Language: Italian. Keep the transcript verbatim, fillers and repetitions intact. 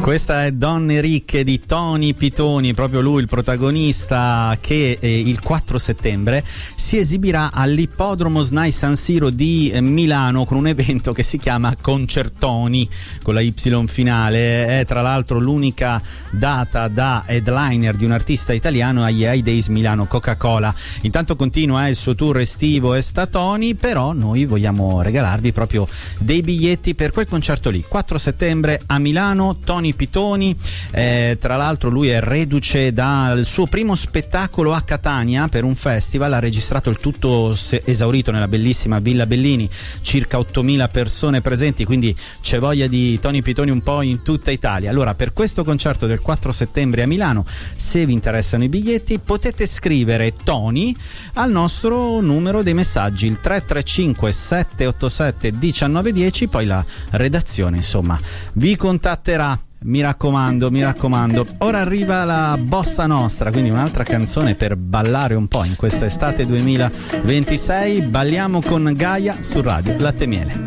Questa è Donne ricche di Tony Pitoni, proprio lui il protagonista, che eh, il quattro settembre si esibirà all'Ippodromo S N A I San Siro di eh, Milano con un evento che si chiama Concertoni con la Y finale. È tra l'altro l'unica data da headliner di un artista italiano agli I Days Milano Coca-Cola. Intanto continua eh, il suo tour estivo Estatoni, però noi vogliamo regalarvi proprio dei biglietti per quel concerto lì, quattro settembre a Milano. Tony Pitoni, eh, tra l'altro lui è reduce dal suo primo spettacolo a Catania per un festival, ha registrato il tutto esaurito nella bellissima Villa Bellini, circa ottomila persone presenti, quindi c'è voglia di Tony Pitoni un po' in tutta Italia. Allora, per questo concerto del quattro settembre a Milano, se vi interessano i biglietti, potete scrivere Tony al nostro numero dei messaggi, il tre tre cinque sette otto sette uno nove uno zero, poi la redazione insomma vi contatterà. Mi raccomando, mi raccomando. Ora arriva la Bossa Nostra, quindi un'altra canzone per ballare un po' in questa estate duemilaventisei. Balliamo con Gaia su Radio Latte Miele.